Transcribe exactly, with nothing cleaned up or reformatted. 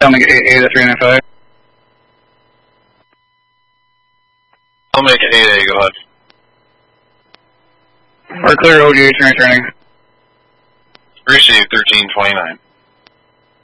I'll make it eight A to three nine five. I'll make it eight A, go ahead. We're clear O G H and returning. Receive thirteen twenty-nine.